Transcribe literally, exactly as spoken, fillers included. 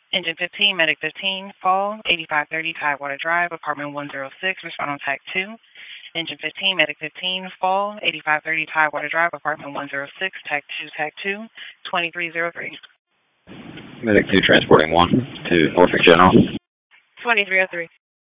Engine fifteen, Medic fifteen, Fall, eighty-five thirty Tidewater Drive, Apartment one oh six, respond on Tac two. Engine fifteen, Medic fifteen, Fall, eighty-five thirty Tidewater Drive, Apartment one oh six, Tac two, Tac two, twenty-three oh three. Medic two transporting one to Norfolk General. twenty-three oh three.